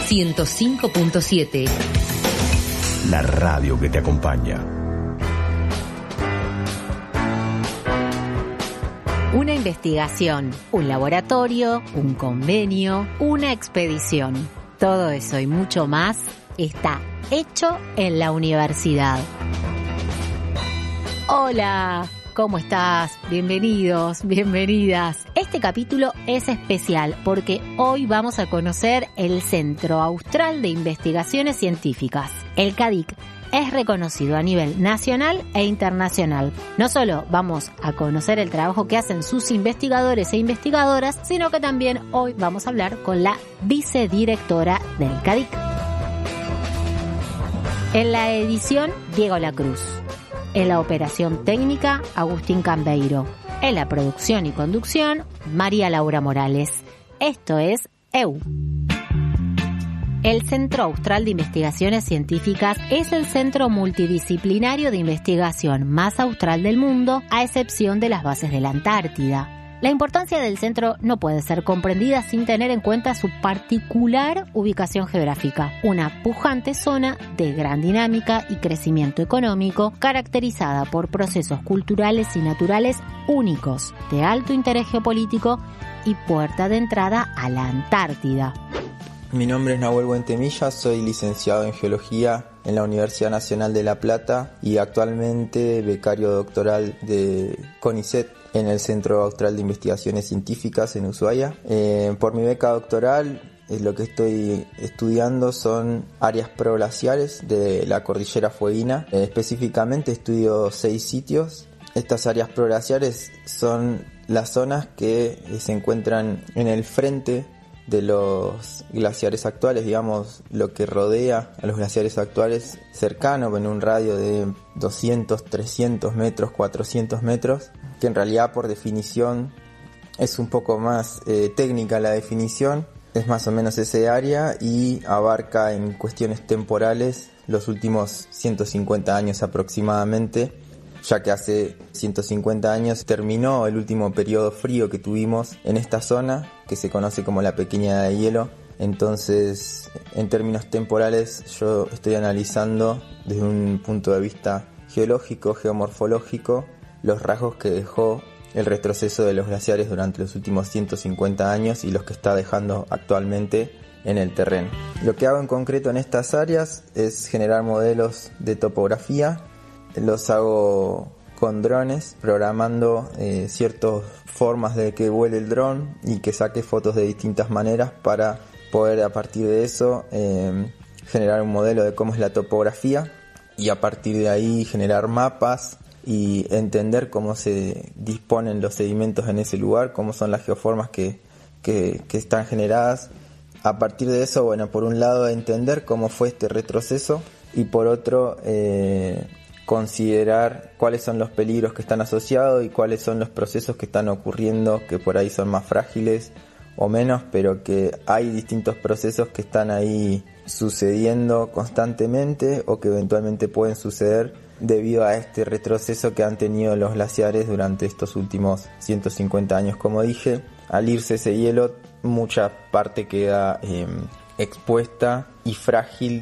105.7. La radio que te acompaña. Una investigación, un laboratorio, un convenio, una expedición. Todo eso y mucho más está hecho en la universidad. Hola, ¿cómo estás? Bienvenidos, bienvenidas. Este capítulo es especial porque hoy vamos a conocer el Centro Austral de Investigaciones Científicas, el CADIC. Es reconocido a nivel nacional e internacional. No solo vamos a conocer el trabajo que hacen sus investigadores e investigadoras, sino que también hoy vamos a hablar con la vicedirectora del CADIC. En la edición, Diego Lacruz. En la operación técnica, Agustín Cambeiro. En la producción y conducción, María Laura Morales. Esto es EU. El Centro Austral de Investigaciones Científicas es el centro multidisciplinario de investigación más austral del mundo, a excepción de las bases de la Antártida. La importancia del centro no puede ser comprendida sin tener en cuenta su particular ubicación geográfica, una pujante zona de gran dinámica y crecimiento económico, caracterizada por procesos culturales y naturales únicos, de alto interés geopolítico y puerta de entrada a la Antártida. Mi nombre es Nahuel Buentemilla, soy licenciado en Geología en la Universidad Nacional de La Plata y actualmente becario doctoral de CONICET en el Centro Austral de Investigaciones Científicas en Ushuaia. Por mi beca doctoral, lo que estoy estudiando son áreas proglaciares de la cordillera fueguina. Específicamente estudio 6 sitios. Estas áreas proglaciares son las zonas que se encuentran en el frente de los glaciares actuales, digamos, lo que rodea a los glaciares actuales cercano, en un radio de 200, 300 metros, 400 metros, que en realidad por definición es un poco más técnica la definición, es más o menos ese área y abarca en cuestiones temporales los últimos 150 años aproximadamente, ya que hace 150 años terminó el último periodo frío que tuvimos en esta zona, que se conoce como la Pequeña Edad de Hielo. Entonces, en términos temporales, yo estoy analizando desde un punto de vista geológico, geomorfológico, los rasgos que dejó el retroceso de los glaciares durante los últimos 150 años y los que está dejando actualmente en el terreno. Lo que hago en concreto en estas áreas es generar modelos de topografía. Los hago con drones, programando ciertas formas de que vuele el dron y que saque fotos de distintas maneras para poder a partir de eso generar un modelo de cómo es la topografía y a partir de ahí generar mapas y entender cómo se disponen los sedimentos en ese lugar, cómo son las geoformas que están generadas. A partir de eso, bueno, por un lado entender cómo fue este retroceso y por otro considerar cuáles son los peligros que están asociados y cuáles son los procesos que están ocurriendo, que por ahí son más frágiles o menos, pero que hay distintos procesos que están ahí sucediendo constantemente o que eventualmente pueden suceder debido a este retroceso que han tenido los glaciares durante estos últimos 150 años. Como dije, al irse ese hielo, mucha parte queda expuesta y frágil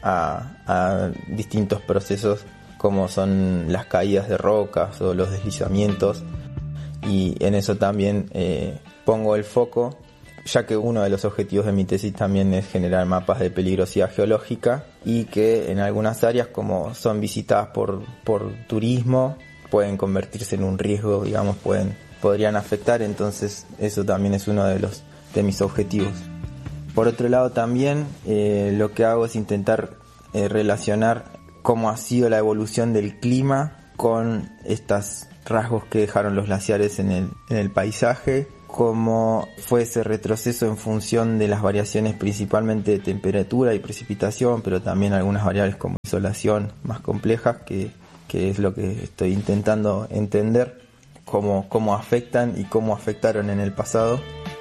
a distintos procesos como son las caídas de rocas o los deslizamientos, y en eso también pongo el foco, ya que uno de los objetivos de mi tesis también es generar mapas de peligrosidad geológica y que en algunas áreas, como son visitadas por turismo, pueden convertirse en un riesgo, digamos, podrían afectar. Entonces eso también es uno de mis objetivos. Por otro lado también lo que hago es intentar relacionar cómo ha sido la evolución del clima con estos rasgos que dejaron los glaciares en el paisaje, cómo fue ese retroceso en función de las variaciones principalmente de temperatura y precipitación, pero también algunas variables como insolación más complejas, que es lo que estoy intentando entender, cómo afectan y cómo afectaron en el pasado.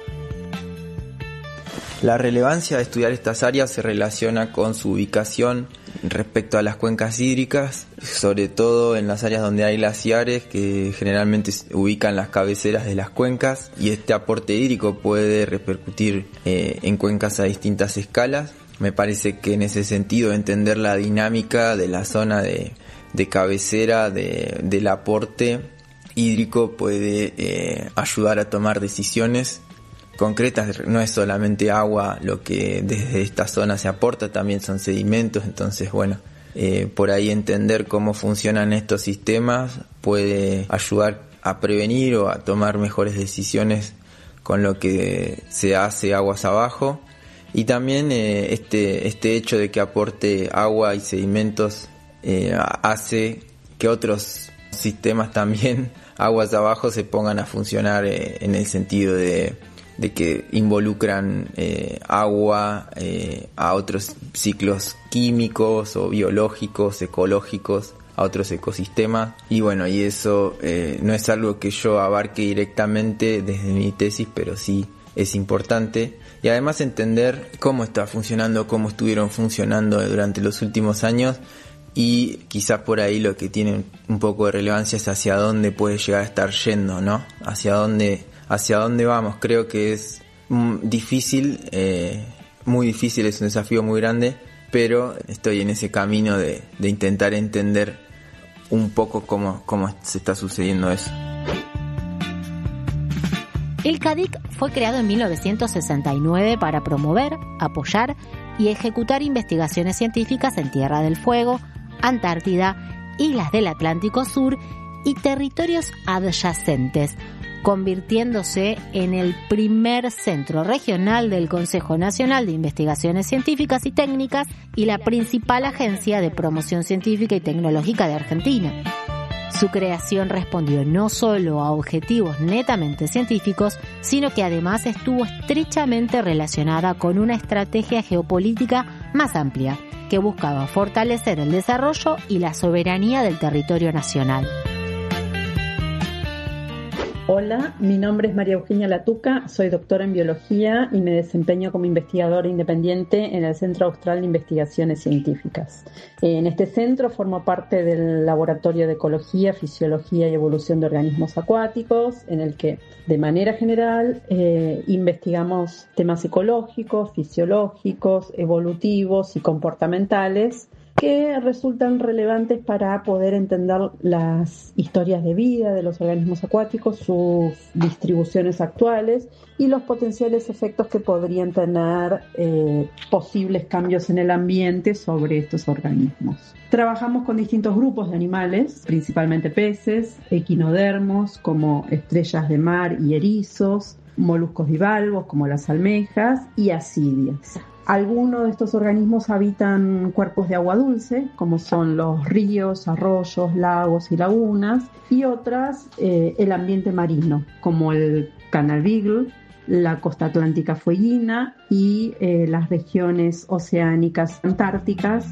La relevancia de estudiar estas áreas se relaciona con su ubicación respecto a las cuencas hídricas, sobre todo en las áreas donde hay glaciares que generalmente ubican las cabeceras de las cuencas, y este aporte hídrico puede repercutir en cuencas a distintas escalas. Me parece que en ese sentido entender la dinámica de la zona de cabecera del aporte hídrico puede ayudar a tomar decisiones concretas. No es solamente agua lo que desde esta zona se aporta, también son sedimentos. Entonces, bueno, por ahí entender cómo funcionan estos sistemas puede ayudar a prevenir o a tomar mejores decisiones con lo que se hace aguas abajo. Y también este hecho de que aporte agua y sedimentos hace que otros sistemas también aguas abajo se pongan a funcionar en el sentido de que involucran agua a otros ciclos químicos o biológicos, ecológicos, a otros ecosistemas. Y bueno, y eso no es algo que yo abarque directamente desde mi tesis, pero sí es importante. Y además entender cómo está funcionando, cómo estuvieron funcionando durante los últimos años, y quizás por ahí lo que tiene un poco de relevancia es hacia dónde puede llegar a estar yendo, ¿no? Hacia dónde vamos. Creo que es difícil, muy difícil, es un desafío muy grande, pero estoy en ese camino de intentar entender un poco cómo se está sucediendo eso. El CADIC fue creado en 1969 para promover, apoyar y ejecutar investigaciones científicas en Tierra del Fuego, Antártida, islas del Atlántico Sur y territorios adyacentes, convirtiéndose en el primer centro regional del Consejo Nacional de Investigaciones Científicas y Técnicas y la principal agencia de promoción científica y tecnológica de Argentina. Su creación respondió no solo a objetivos netamente científicos, sino que además estuvo estrechamente relacionada con una estrategia geopolítica más amplia, que buscaba fortalecer el desarrollo y la soberanía del territorio nacional. Hola, mi nombre es María Eugenia Latuca, soy doctora en biología y me desempeño como investigadora independiente en el Centro Austral de Investigaciones Científicas. En este centro formo parte del Laboratorio de Ecología, Fisiología y Evolución de Organismos Acuáticos, en el que de manera general investigamos temas ecológicos, fisiológicos, evolutivos y comportamentales que resultan relevantes para poder entender las historias de vida de los organismos acuáticos, sus distribuciones actuales y los potenciales efectos que podrían tener posibles cambios en el ambiente sobre estos organismos. Trabajamos con distintos grupos de animales, principalmente peces, equinodermos como estrellas de mar y erizos, moluscos bivalvos como las almejas y ascidias. Algunos de estos organismos habitan cuerpos de agua dulce, como son los ríos, arroyos, lagos y lagunas, y otras el ambiente marino, como el Canal Beagle, la costa atlántica fueguina y las regiones oceánicas antárticas.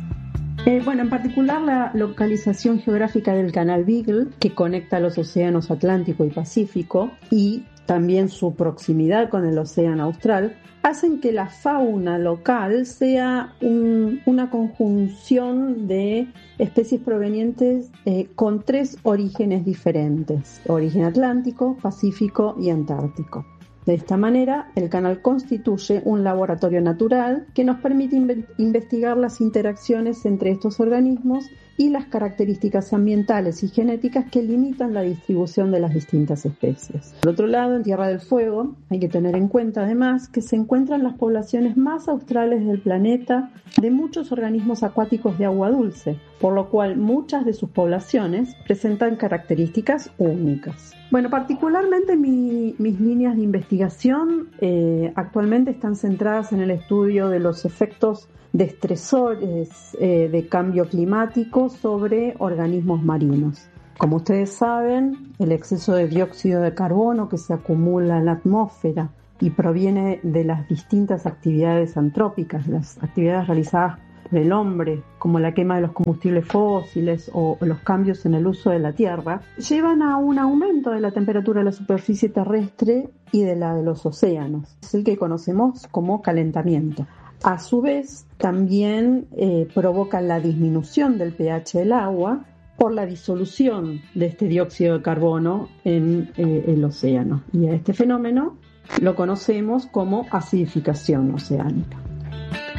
En particular la localización geográfica del Canal Beagle, que conecta los océanos Atlántico y Pacífico, y también su proximidad con el océano Austral, hacen que la fauna local sea una conjunción de especies provenientes con 3 orígenes diferentes: origen atlántico, pacífico y antártico. De esta manera, el canal constituye un laboratorio natural que nos permite investigar las interacciones entre estos organismos y las características ambientales y genéticas que limitan la distribución de las distintas especies. Por otro lado, en Tierra del Fuego hay que tener en cuenta además que se encuentran las poblaciones más australes del planeta de muchos organismos acuáticos de agua dulce, por lo cual muchas de sus poblaciones presentan características únicas. Particularmente mis líneas de investigación actualmente están centradas en el estudio de los efectos de estresores de cambio climático sobre organismos marinos. Como ustedes saben, el exceso de dióxido de carbono que se acumula en la atmósfera y proviene de las distintas actividades antrópicas, las actividades realizadas por el hombre, como la quema de los combustibles fósiles o los cambios en el uso de la tierra, llevan a un aumento de la temperatura de la superficie terrestre y de la de los océanos. Es el que conocemos como calentamiento. A su vez, también provocan la disminución del pH del agua por la disolución de este dióxido de carbono en el océano. Y a este fenómeno lo conocemos como acidificación oceánica.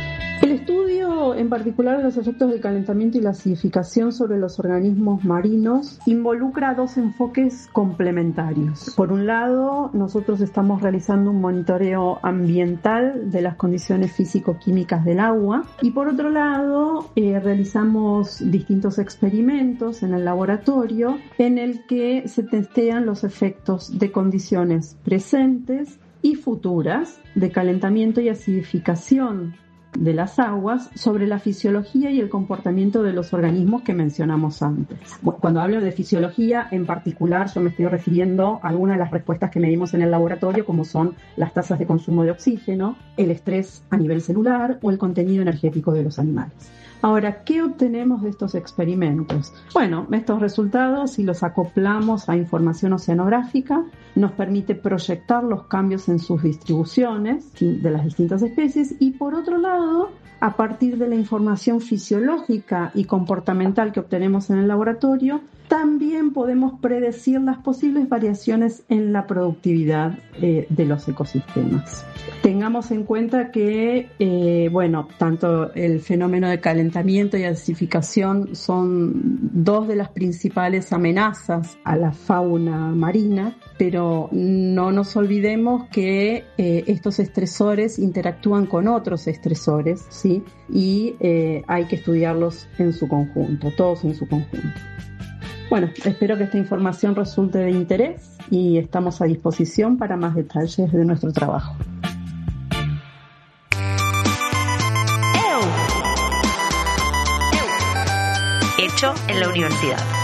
El estudio en particular de los efectos del calentamiento y la acidificación sobre los organismos marinos involucra dos enfoques complementarios. Por un lado, nosotros estamos realizando un monitoreo ambiental de las condiciones físico-químicas del agua y por otro lado, realizamos distintos experimentos en el laboratorio en el que se testean los efectos de condiciones presentes y futuras de calentamiento y acidificación de las aguas sobre la fisiología y el comportamiento de los organismos que mencionamos antes. Cuando hablo de fisiología, en particular, yo me estoy refiriendo a algunas de las respuestas que medimos en el laboratorio, como son las tasas de consumo de oxígeno, el estrés a nivel celular o el contenido energético de los animales. Ahora, ¿qué obtenemos de estos experimentos? Bueno, estos resultados, si los acoplamos a información oceanográfica, nos permite proyectar los cambios en sus distribuciones de las distintas especies y, por otro lado, a partir de la información fisiológica y comportamental que obtenemos en el laboratorio, también podemos predecir las posibles variaciones en la productividad de los ecosistemas. Tengamos en cuenta que, tanto el fenómeno de calentamiento y acidificación son dos de las principales amenazas a la fauna marina, pero no nos olvidemos que estos estresores interactúan con otros estresores, ¿sí? Y hay que estudiarlos en su conjunto, todos en su conjunto. Bueno, espero que esta información resulte de interés y estamos a disposición para más detalles de nuestro trabajo. Hecho en la universidad.